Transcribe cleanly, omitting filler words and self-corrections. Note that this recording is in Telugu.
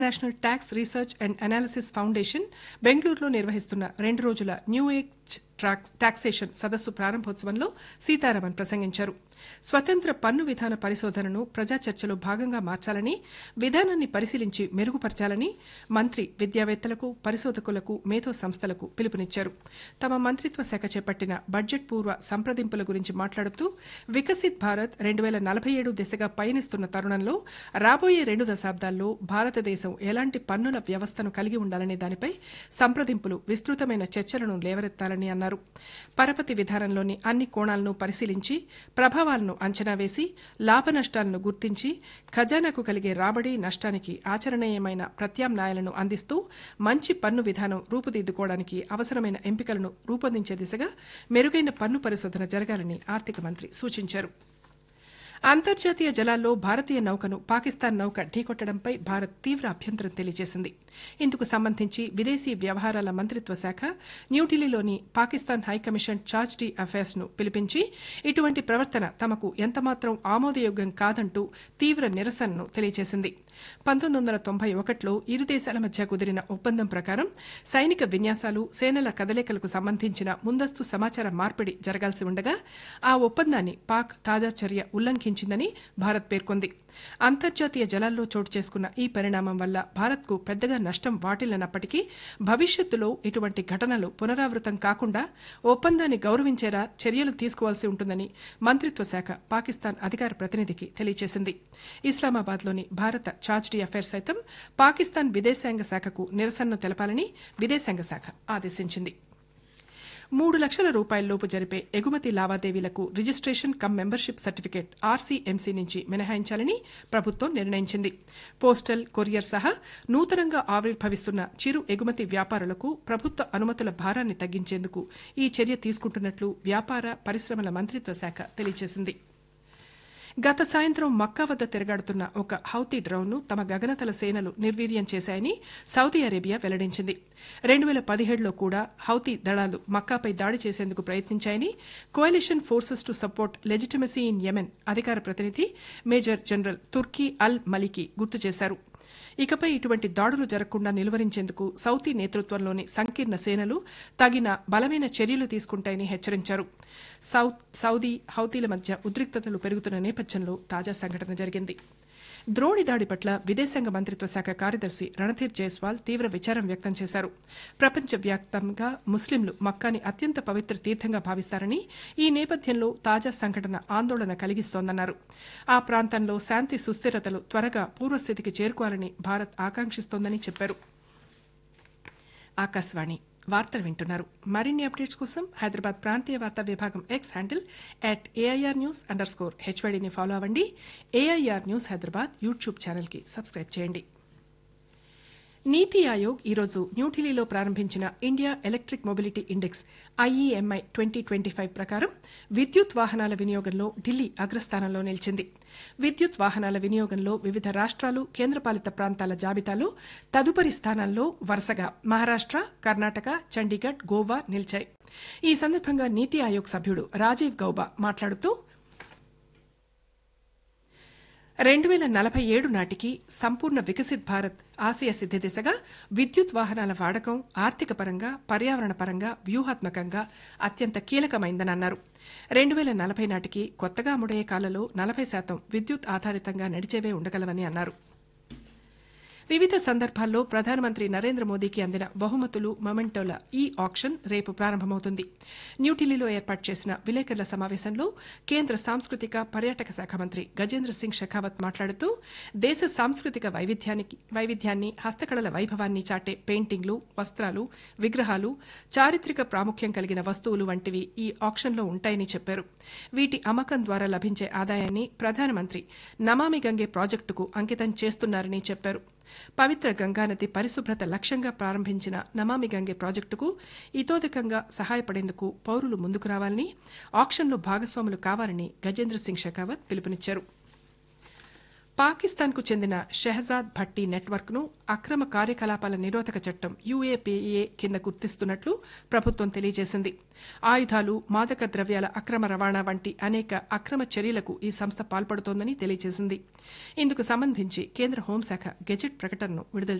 National tax research and analysis foundation బెంగళూరులో నిర్వహిస్తున్న 2 రోజుల న్యూ ఏజ్ టాక్సేషన్ సదస్సు ప్రారంభోత్సవంలో సీతారామన్ ప్రసంగించారు. స్వతంత్ర పన్ను విధాన పరిశోధనను ప్రజా చర్చలో భాగంగా మార్చాలని, విధానాన్ని పరిశీలించి మెరుగుపరచాలని మంత్రి విద్యావేత్తలకు, పరిశోధకులకు, మేధో సంస్థలకు పిలుపునిచ్చారు. తమ మంత్రిత్వ శాఖ చేపట్టిన బడ్జెట్ పూర్వ సంప్రదింపుల గురించి మాట్లాడుతూ వికసిత్ భారత్ 2047 దిశగా పయనిస్తున్న తరుణంలో రాబోయే 2 దశాబ్దాల్లో భారతదేశం ఎలాంటి పన్నుల వ్యవస్థను కలిగి ఉండాలనే దానిపై సంప్రదింపులు విస్తృతమైన చర్చలను లేవనెత్తాలని అన్నారు. పరపతి విధానంలోని అన్ని కోణాలను పరిశీలించి ప్రభావాలను అంచనా వేసి లాభనష్టాలను గుర్తించి ఖజానాకు కలిగే రాబడి నష్టానికి ఆచరణీయమైన ప్రత్యామ్నాయాలను అందిస్తూ మంచి పన్ను విధానం రూపుదిద్దుకోవడానికి అవసరమైన ఎంపికలను రూపొందించే దిశగా మెరుగైన పన్ను పరిశోధన జరగాలని ఆర్థిక మంత్రి సూచించారు. అంతర్జాతీయ జలాల్లో భారతీయ నౌకను పాకిస్తాన్ నౌక ఢీకొట్టడంపై భారత్ తీవ్ర అభ్యంతరం తెలియజేసింది. ఇందుకు సంబంధించి విదేశీ వ్యవహారాల మంత్రిత్వ శాఖ న్యూఢిల్లీలోని Pakistan high commission charge D affairs ను పిలిపించి ఇటువంటి ప్రవర్తన తమకు ఎంతమాత్రం ఆమోదయోగ్యం కాదంటూ తీవ్ర నిరసనను తెలియజేసింది. 1991లో ఇరు దేశాల మధ్య కుదిరిన ఒప్పందం ప్రకారం సైనిక విన్యాసాలు, సేనల కదలికలకు సంబంధించిన ముందస్తు సమాచార మార్పిడి జరగాల్సి ఉండగా ఆ ఒప్పందాన్ని పాక్ తాజా చర్య ఉల్లంఘించిందని భారత్ పేర్కొంది. అంతర్జాతీయ జలాల్లో చోటు చేసుకున్న ఈ పరిణామం వల్ల భారత్కు పెద్దగా నష్టం వాటిల్లనప్పటికీ భవిష్యత్తులో ఇటువంటి ఘటనలు పునరావృతం కాకుండా ఒప్పందాన్ని గౌరవించేలా చర్యలు తీసుకోవాల్సి ఉంటుందని మంత్రిత్వ శాఖ పాకిస్తాన్ అధికార ప్రతినిధికి తెలియజేసింది. ఇస్లామాబాద్లోని భారత చార్జ్ డి అఫైర్స్ సైతం పాకిస్తాన్ విదేశాంగ శాఖకు నిరసనను తెలపాలని విదేశాంగ శాఖ ఆదేశించింది. 3 లక్షల రూపాయలలోపు జరిపే ఎగుమతి లావాదేవీలకు registration come membership certificate RCMC నుంచి మినహాయించాలని ప్రభుత్వం నిర్ణయించింది. పోస్టల్, కొరియర్ సహా నూతనంగా ఆవిర్భవిస్తున్న చిరు ఎగుమతి వ్యాపారులకు ప్రభుత్వ అనుమతుల భారాన్ని తగ్గించేందుకు ఈ చర్య తీసుకుంటున్నట్లు వ్యాపార, పరిశ్రమల మంత్రిత్వ శాఖ తెలియజేసింది. గత సాయంత్రం మక్కా వద్ద తిరగాడుతున్న ఒక హౌతీ డ్రోన్ను తమ గగనతల సేనలు నిర్వీర్యం చేశాయని సౌదీ అరేబియా వెల్లడించింది. 2017లో కూడా హౌతీ దళాలు మక్కాపై దాడి చేసేందుకు ప్రయత్నించాయని coalition forces to support legitimacy in Yemen అధికార ప్రతినిధి మేజర్ జనరల్ తుర్కీ అల్ మలికి గుర్తు చేశారు. ఇకపై ఇటువంటి దాడులు జరగకుండా నిలువరించేందుకు సౌదీ నేతృత్వంలోని సంకీర్ణ సేనలు తగిన బలమైన చర్యలు తీసుకుంటాయని హెచ్చరించారు. సౌదీ, హౌతీల మధ్య ఉద్రిక్తతలు పెరుగుతున్న నేపథ్యంలో తాజా సంఘటన జరిగింది. ద్రోణి దాడి పట్ల విదేశాంగ మంత్రిత్వ శాఖ కార్యదర్శి రణధీర్ జైస్వాల్ తీవ్ర విచారం వ్యక్తం చేశారు. ప్రపంచవ్యాప్తంగా ముస్లింలు మక్కాని అత్యంత పవిత్ర తీర్థంగా భావిస్తారని, ఈ నేపథ్యంలో తాజా సంఘటన ఆందోళన కలిగిస్తోందన్నారు. ఆ ప్రాంతంలో శాంతి సుస్థిరతలు త్వరగా పూర్వస్థితికి చేరుకోవాలని భారత్ ఆకాంక్షిస్తోందని చెప్పారు. ఆకాశవాణి వార్తలు వింటున్నారు. మరిన్ని అప్డేట్స్ కోసం హైదరాబాద్ ప్రాంతీయ వార్తా విభాగం ఎక్స్ హ్యాండిల్ @AIRnews_HYDని ఫాలో అవ్వండి. AIR news Hyderabad YouTube channel కి సబ్స్క్రైబ్ చేయండి. నీతి ఆయోగ్ ఈరోజు న్యూఢిల్లీలో ప్రారంభించిన India electric mobility index IEMI 2025 ప్రకారం విద్యుత్ వాహనాల వినియోగంలో ఢిల్లీ అగ్రస్థానంలో నిలిచింది. విద్యుత్ వాహనాల వినియోగంలో వివిధ రాష్ట్రాలు, కేంద్రపాలిత ప్రాంతాల జాబితాలో తదుపరి స్థానాల్లో వరుసగా మహారాష్ట, కర్ణాటక, చండీగఢ్, గోవా నిలిచాయి. ఈ సందర్భంగా నీతి ఆయోగ్ సభ్యుడు రాజీవ్ గౌబా మాట్లాడుతూ 2047 నాటికి సంపూర్ణ వికసిత్ భారత్ ఆశయ సిద్ది దిశగా విద్యుత్ వాహనాల వాడకం ఆర్థిక పరంగా, పర్యావరణ పరంగా, వ్యూహాత్మకంగా అత్యంత కీలకమైందని అన్నారు. 2040 నాటికి కొత్తగా అమ్ముడయ్యే కార్లలో 40% విద్యుత్ ఆధారితంగా నడిచేవే ఉండగలవని అన్నారు. వివిధ సందర్భాల్లో ప్రధానమంత్రి నరేంద్ర మోదీకి అందిన బహుమతులు, మొమెంటోల ఈ ఆక్షన్ రేపు ప్రారంభమవుతుంది. న్యూఢిల్లీలో ఏర్పాటు చేసిన విలేకరుల సమావేశంలో కేంద్ర సాంస్కృతిక, పర్యాటక శాఖ మంత్రి గజేంద్ర సింగ్ షెకావత్ మాట్లాడుతూ దేశ సాంస్కృతిక వైవిధ్యాన్ని, హస్తకళల వైభవాన్ని చాటే పెయింటింగ్లు, వస్త్రాలు, విగ్రహాలు, చారిత్రక ప్రాముఖ్యం కలిగిన వస్తువులు వంటివి ఈ ఆక్షన్లో ఉంటాయని చెప్పారు. వీటి అమ్మకం ద్వారా లభించే ఆదాయాన్ని ప్రధానమంత్రి నమామి గంగే ప్రాజెక్టుకు అంకితం చేస్తున్నారని చెప్పారు. పవిత్ర గంగానది పరిశుభ్రత లక్ష్యంగా ప్రారంభించిన నమామి గంగే ప్రాజెక్టుకు ఇతోధికంగా సహాయపడేందుకు పౌరులు ముందుకు రావాలని, ఆక్షన్లో భాగస్వాములు కావాలని గజేంద్ర సింగ్ షెకావత్ పిలుపునిచ్చారు. పాకిస్తాన్కు చెందిన షెహజాద్ భట్టి నెట్వర్క్ ను అక్రమ కార్యకలాపాల నిరోధక చట్టం యుఏపీఏ కింద గుర్తిస్తున్నట్లు ప్రభుత్వం తెలియజేసింది. ఆయుధాలు, మాదక ద్రవ్యాల అక్రమ రవాణా వంటి అనేక అక్రమ చర్యలకు ఈ సంస్థ పాల్పడుతోందని తెలియజేసింది. ఇందుకు సంబంధించి కేంద్ర హోంశాఖ గెజెట్ ప్రకటనను విడుదల